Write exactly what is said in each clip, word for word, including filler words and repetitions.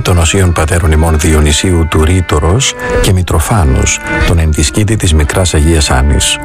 των Οσίων Πατέρων ημών Διονυσίου του Ρήτορος και Μητροφάνους, τον ενδισκήτη της Μικράς Αγίας Άνης.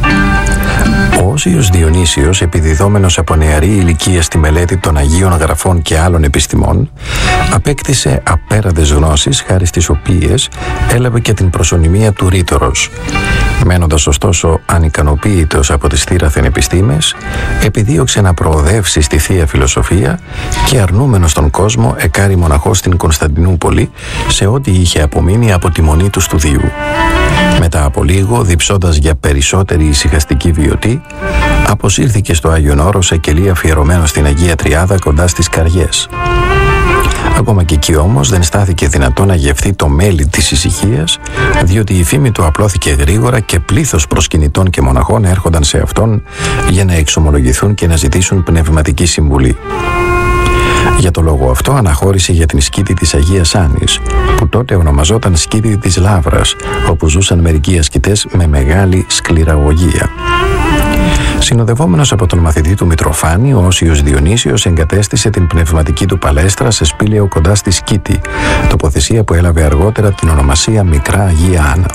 Ο Όσιος Διονύσιος, επιδιδόμενος από νεαρή ηλικία στη μελέτη των Αγίων Γραφών και άλλων επιστημών, απέκτησε απέραντες γνώσεις, χάρη στις οποίες έλαβε και την προσωνυμία του Ρήτορος. Μένοντας ωστόσο ανικανοποίητος από τις θύραθεν επιστήμες, επιδίωξε να προοδεύσει στη Θεία Φιλοσοφία και αρνούμενος τον κόσμο εκάρει μοναχός στην Κωνσταντινούπολη σε ό,τι είχε απομείνει από τη μονή του στουδίου. Μετά από λίγο, διψώντας για περισσότερη ησυχαστική βιωτή, αποσύρθηκε στο Άγιον Όρο σε κελί αφιερωμένο στην Αγία Τριάδα κοντά στις Καριές. Ακόμα και εκεί όμως δεν στάθηκε δυνατό να γευθεί το μέλι της ησυχίας, διότι η φήμη του απλώθηκε γρήγορα και πλήθος προσκυνητών και μοναχών έρχονταν σε αυτόν για να εξομολογηθούν και να ζητήσουν πνευματική συμβουλή. Για το λόγο αυτό αναχώρησε για την σκήτη της Αγίας Άνης, που τότε ονομαζόταν σκήτη της Λαύρας, όπου ζούσαν μερικοί ασκητές με μεγάλη σκληραγωγία. Συνοδευόμενος από τον μαθητή του Μητροφάνη, ο Όσιος Διονύσιος εγκατέστησε την πνευματική του παλέστρα σε σπήλαιο κοντά στη Σκήτη, τοποθεσία που έλαβε αργότερα την ονομασία Μικρά Αγία Άννα.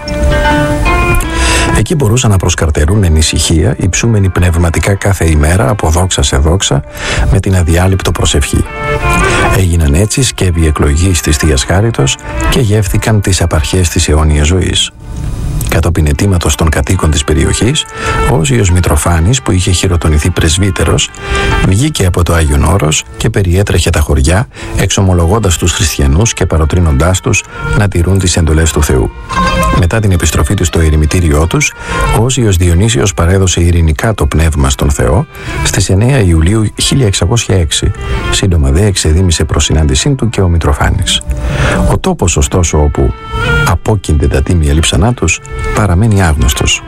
Εκεί μπορούσαν να προσκαρτερούν εν ησυχία, υψούμενοι πνευματικά κάθε ημέρα από δόξα σε δόξα, με την αδιάλειπτο προσευχή. Έγιναν έτσι σκεύη εκλογής της Θείας Χάριτος και γεύθηκαν τις απαρχές της αιώνιας ζωής. Κατόπιν αιτήματος των κατοίκων της περιοχής, ο Όσιος Μητροφάνης, που είχε χειροτονηθεί πρεσβύτερος, βγήκε από το Άγιον Όρος και περιέτρεχε τα χωριά, εξομολογώντας τους χριστιανούς και παροτρύνοντάς τους να τηρούν τις εντολές του Θεού. Μετά την επιστροφή του στο ερημητήριό τους, ο Όσιος Διονύσιος παρέδωσε ειρηνικά το πνεύμα στον Θεό στις εννέα Ιουλίου χίλια εξακόσια έξι. Σύντομα δε εξεδίμησε προς συνάντησή του και ο Μητροφάνης. Ο τόπος ωστόσο όπου απόκεινται τα τίμια λείψανά τους παραμένει άγνωστος.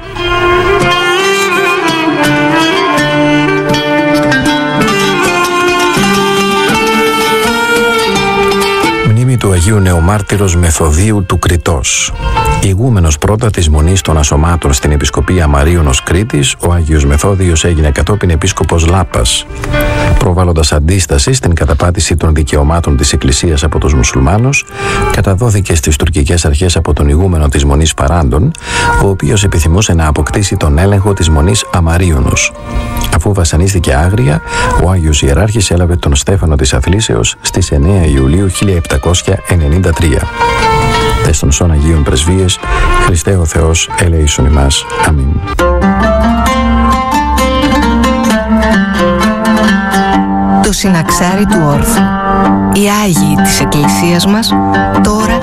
Μνήμη του Αγίου Νεομάρτυρος Μεθοδίου του Κρητός. Ηγούμενος πρώτα της Μονής των Ασωμάτων στην Επισκοπή Αμαρίωνος Κρήτης, ο Άγιος Μεθόδιος έγινε κατόπιν επίσκοπος Λάπας. Προβάλλοντας αντίσταση στην καταπάτηση των δικαιωμάτων της Εκκλησίας από τους μουσουλμάνους, καταδόθηκε στις τουρκικές αρχές από τον ηγούμενο της Μονής Παράντων, ο οποίος επιθυμούσε να αποκτήσει τον έλεγχο της Μονής Αμαρίωνος. Αφού βασανίστηκε άγρια, ο Άγιος Ιεράρχης έλαβε τον Στέφανο της Αθλήσεως στις εννέα Ιουλίου χίλια επτακόσια ενενήντα τρία. Τες των σών Αγίων Πρεσβείες, Χριστέ ο Θεός ελέησον ημάς. Αμήν. Το συναξάρι του όρθου. Οι Άγιοι της Εκκλησίας μας τώρα